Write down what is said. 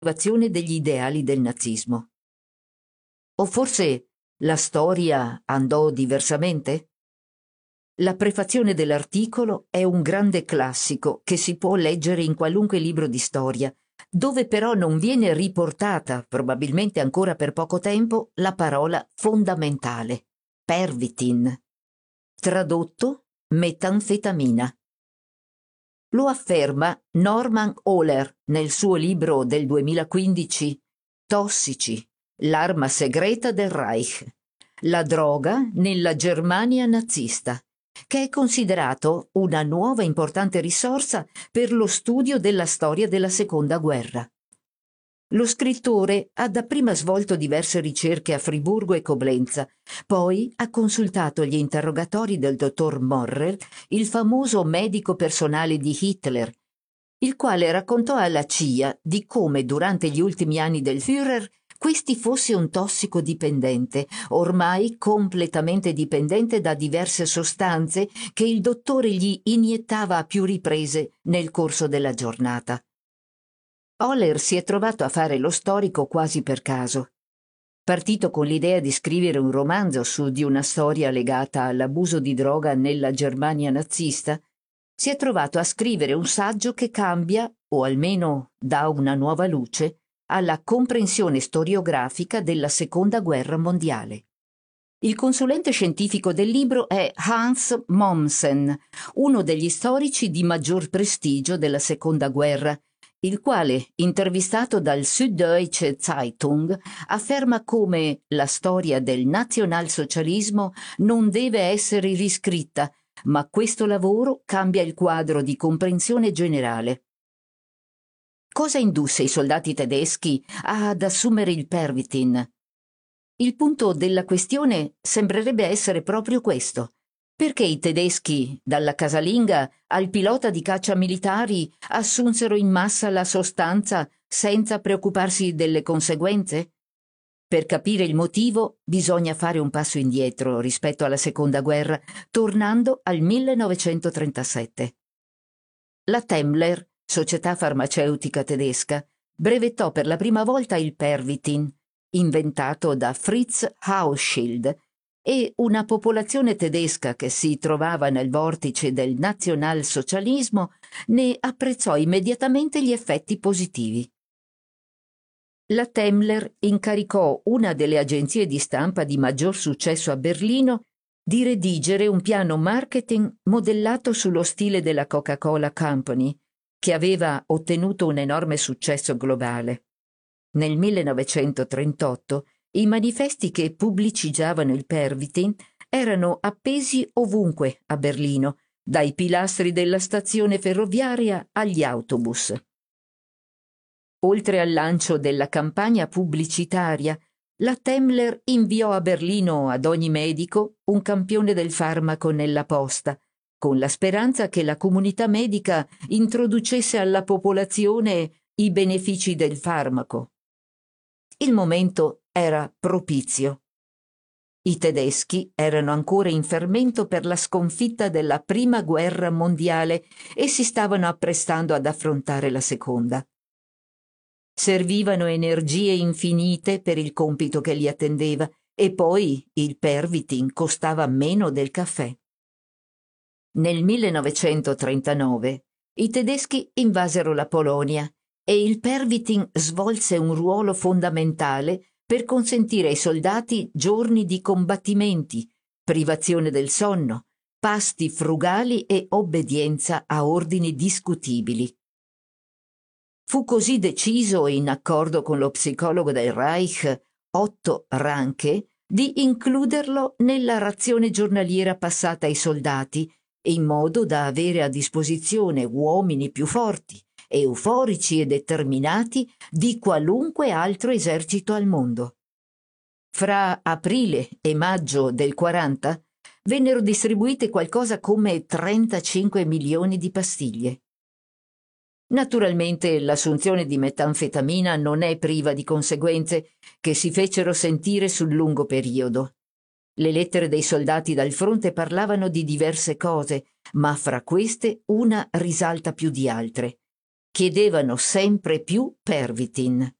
motivazione degli ideali del nazismo. O forse la storia andò diversamente? La prefazione dell'articolo è un grande classico che si può leggere in qualunque libro di storia, dove però non viene riportata, probabilmente ancora per poco tempo, la parola fondamentale, pervitin, tradotto metanfetamina. Lo afferma Norman Ohler nel suo libro del 2015 Tossici, l'arma segreta del Reich, la droga nella Germania nazista, che è considerato una nuova importante risorsa per lo studio della storia della Seconda Guerra. Lo scrittore ha dapprima svolto diverse ricerche a Friburgo e Coblenza, poi ha consultato gli interrogatori del dottor Morrel, il famoso medico personale di Hitler, il quale raccontò alla CIA di come durante gli ultimi anni del Führer questi fosse un tossicodipendente, ormai completamente dipendente da diverse sostanze che il dottore gli iniettava a più riprese nel corso della giornata. Ohler si è trovato a fare lo storico quasi per caso. Partito con l'idea di scrivere un romanzo su di una storia legata all'abuso di droga nella Germania nazista, si è trovato a scrivere un saggio che cambia, o almeno dà una nuova luce, alla comprensione storiografica della Seconda Guerra Mondiale. Il consulente scientifico del libro è Hans Mommsen, uno degli storici di maggior prestigio della Seconda Guerra, il quale, intervistato dal Süddeutsche Zeitung, afferma come la storia del nazionalsocialismo non deve essere riscritta, ma questo lavoro cambia il quadro di comprensione generale. Cosa indusse i soldati tedeschi ad assumere il Pervitin? Il punto della questione sembrerebbe essere proprio questo. Perché i tedeschi, dalla casalinga al pilota di caccia militari, assunsero in massa la sostanza senza preoccuparsi delle conseguenze? Per capire il motivo bisogna fare un passo indietro rispetto alla Seconda Guerra, tornando al 1937. La Temmler, società farmaceutica tedesca, brevettò per la prima volta il Pervitin, inventato da Fritz Hauschild, e una popolazione tedesca che si trovava nel vortice del nazionalsocialismo ne apprezzò immediatamente gli effetti positivi. La Temmler incaricò una delle agenzie di stampa di maggior successo a Berlino di redigere un piano marketing modellato sullo stile della Coca-Cola Company, che aveva ottenuto un enorme successo globale. Nel 1938 i manifesti che pubblicizzavano il Pervitin erano appesi ovunque a Berlino, dai pilastri della stazione ferroviaria agli autobus. Oltre al lancio della campagna pubblicitaria, la Temmler inviò a Berlino ad ogni medico un campione del farmaco nella posta, con la speranza che la comunità medica introducesse alla popolazione i benefici del farmaco. Il momento era propizio. I tedeschi erano ancora in fermento per la sconfitta della Prima Guerra Mondiale e si stavano apprestando ad affrontare la Seconda. Servivano energie infinite per il compito che li attendeva e poi il Pervitin costava meno del caffè. Nel 1939 i tedeschi invasero la Polonia e il Pervitin svolse un ruolo fondamentale per consentire ai soldati giorni di combattimenti, privazione del sonno, pasti frugali e obbedienza a ordini discutibili. Fu così deciso, in accordo con lo psicologo del Reich, Otto Ranke, di includerlo nella razione giornaliera passata ai soldati, in modo da avere a disposizione uomini più forti, euforici e determinati di qualunque altro esercito al mondo. Fra aprile e maggio del 40 vennero distribuite qualcosa come 35 milioni di pastiglie. Naturalmente l'assunzione di metanfetamina non è priva di conseguenze che si fecero sentire sul lungo periodo. Le lettere dei soldati dal fronte parlavano di diverse cose, ma fra queste una risalta più di altre. chiedevano sempre più Pervitin.